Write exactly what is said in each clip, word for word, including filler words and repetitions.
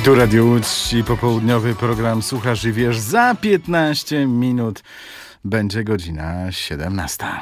Tu Radio Łódź i popołudniowy program Słuchasz i Wiesz. Za piętnaście minut będzie godzina siedemnasta.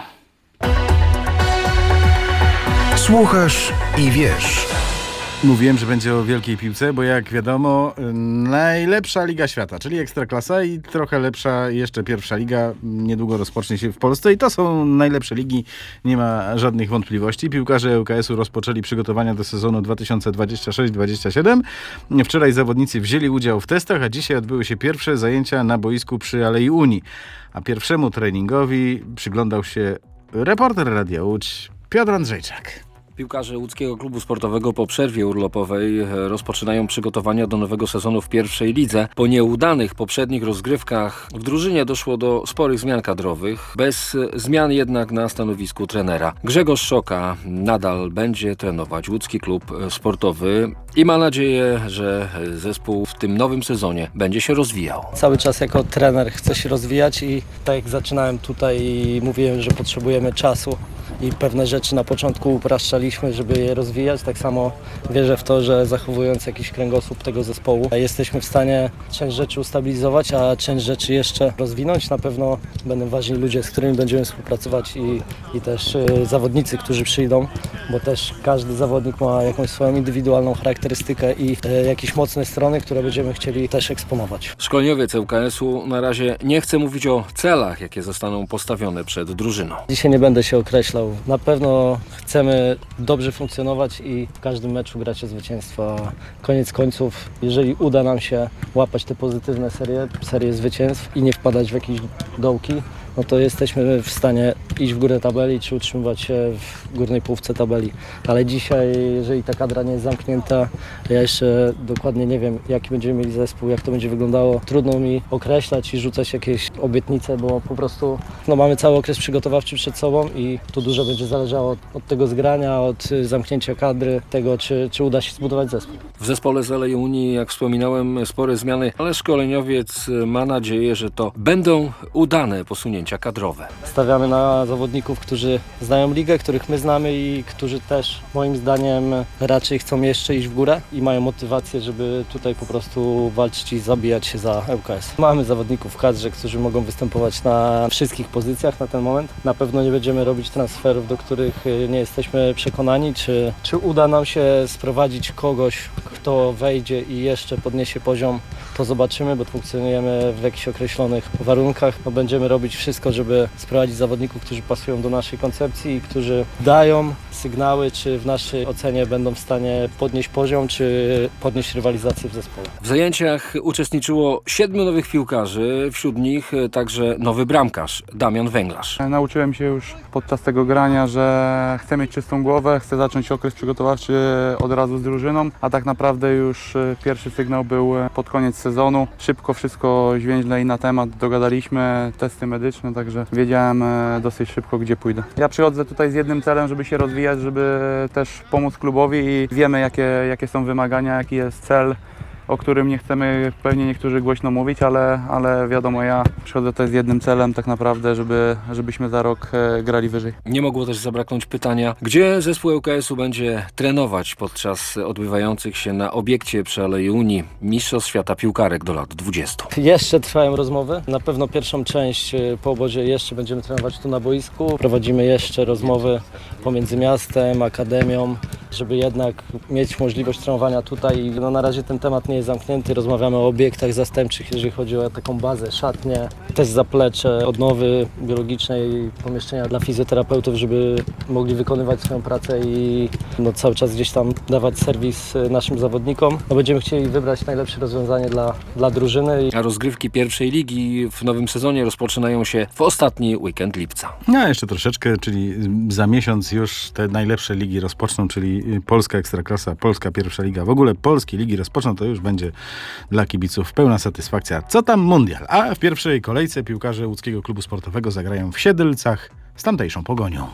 Słuchasz i Wiesz. Mówiłem, że będzie o wielkiej piłce, bo jak wiadomo, najlepsza liga świata, czyli Ekstraklasa i trochę lepsza jeszcze pierwsza liga niedługo rozpocznie się w Polsce i to są najlepsze ligi, nie ma żadnych wątpliwości. Piłkarze L K S-u rozpoczęli przygotowania do sezonu dwa tysiące dwudziestego szóstego dwudziestego siódmego. Wczoraj zawodnicy wzięli udział w testach, a dzisiaj odbyły się pierwsze zajęcia na boisku przy Alei Unii. A pierwszemu treningowi przyglądał się reporter Radia Łódź Piotr Andrzejczak. Piłkarze łódzkiego klubu sportowego po przerwie urlopowej rozpoczynają przygotowania do nowego sezonu w pierwszej lidze. Po nieudanych poprzednich rozgrywkach w drużynie doszło do sporych zmian kadrowych, bez zmian jednak na stanowisku trenera. Grzegorz Szoka nadal będzie trenować łódzki klub sportowy i ma nadzieję, że zespół w tym nowym sezonie będzie się rozwijał. Cały czas jako trener chcę się rozwijać i tak jak zaczynałem tutaj i mówiłem, że potrzebujemy czasu i pewne rzeczy na początku upraszczaliśmy, żeby je rozwijać. Tak samo wierzę w to, że zachowując jakiś kręgosłup tego zespołu jesteśmy w stanie część rzeczy ustabilizować, a część rzeczy jeszcze rozwinąć. Na pewno będą ważni ludzie, z którymi będziemy współpracować i, i też y, zawodnicy, którzy przyjdą, bo też każdy zawodnik ma jakąś swoją indywidualną charakterystykę i y, jakieś mocne strony, które będziemy chcieli też eksponować. Szkoleniowiec L K S-u na razie nie chce mówić o celach, jakie zostaną postawione przed drużyną. Dzisiaj nie będę się określał. Na pewno chcemy dobrze funkcjonować i w każdym meczu grać o zwycięstwo. Koniec końców, jeżeli uda nam się łapać te pozytywne serie, serie zwycięstw i nie wpadać w jakieś dołki, no to jesteśmy w stanie iść w górę tabeli czy utrzymywać się w górnej połówce tabeli. Ale dzisiaj, jeżeli ta kadra nie jest zamknięta, ja jeszcze dokładnie nie wiem, jaki będziemy mieli zespół, jak to będzie wyglądało. Trudno mi określać i rzucać jakieś obietnice, bo po prostu no, mamy cały okres przygotowawczy przed sobą i tu dużo będzie zależało od, od tego zgrania, od zamknięcia kadry, tego czy, czy uda się zbudować zespół. W zespole z Alei Unii, jak wspominałem, spore zmiany, ale szkoleniowiec ma nadzieję, że to będą udane posunięcia kadrowe. Stawiamy na zawodników, którzy znają ligę, których my znamy i którzy też moim zdaniem raczej chcą jeszcze iść w górę i mają motywację, żeby tutaj po prostu walczyć i zabijać się za L K S. Mamy zawodników w kadrze, którzy mogą występować na wszystkich pozycjach na ten moment. Na pewno nie będziemy robić transferów, do których nie jesteśmy przekonani, czy, czy uda nam się sprowadzić kogoś, kto wejdzie i jeszcze podniesie poziom. To zobaczymy, bo funkcjonujemy w jakichś określonych warunkach. No, będziemy robić wszystko, żeby sprowadzić zawodników, którzy pasują do naszej koncepcji i którzy dają sygnały, czy w naszej ocenie będą w stanie podnieść poziom, czy podnieść rywalizację w zespole. W zajęciach uczestniczyło siedmiu nowych piłkarzy, wśród nich także nowy bramkarz Damian Węglarz. Nauczyłem się już podczas tego grania, że chcę mieć czystą głowę, chcę zacząć okres przygotowawczy od razu z drużyną, a tak naprawdę już pierwszy sygnał był pod koniec sezonu. Szybko wszystko zwięźle i na temat dogadaliśmy, testy medyczne, także wiedziałem dosyć szybko, gdzie pójdę. Ja przychodzę tutaj z jednym celem, żeby się rozwijać, żeby też pomóc klubowi i wiemy, jakie, jakie są wymagania, jaki jest cel, o którym nie chcemy pewnie niektórzy głośno mówić, ale, ale wiadomo, ja przychodzę tutaj z jednym celem tak naprawdę, żeby, żebyśmy za rok grali wyżej. Nie mogło też zabraknąć pytania, gdzie zespół L K S-u będzie trenować podczas odbywających się na obiekcie przy Alei Unii Mistrzostw Świata Piłkarek do lat dwudziestu. Jeszcze trwają rozmowy. Na pewno pierwszą część po obozie jeszcze będziemy trenować tu na boisku. Prowadzimy jeszcze rozmowy pomiędzy miastem, akademią, żeby jednak mieć możliwość trenowania tutaj. No, na razie ten temat nie jest zamknięty. Rozmawiamy o obiektach zastępczych, jeżeli chodzi o taką bazę, szatnię, też zaplecze, odnowy biologicznej, pomieszczenia dla fizjoterapeutów, żeby mogli wykonywać swoją pracę i no, cały czas gdzieś tam dawać serwis naszym zawodnikom. No, będziemy chcieli wybrać najlepsze rozwiązanie dla, dla drużyny. A rozgrywki pierwszej ligi w nowym sezonie rozpoczynają się w ostatni weekend lipca. No jeszcze troszeczkę, czyli za miesiąc już te najlepsze ligi rozpoczną, czyli Polska Ekstraklasa, Polska Pierwsza Liga. W ogóle polskie ligi rozpoczną, to już będzie dla kibiców pełna satysfakcja. Co tam mundial? A w pierwszej kolejce piłkarze łódzkiego klubu sportowego zagrają w Siedlcach z tamtejszą Pogonią.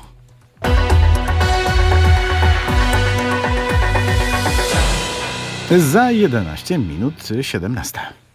Za jedenaście minut siedemnasta.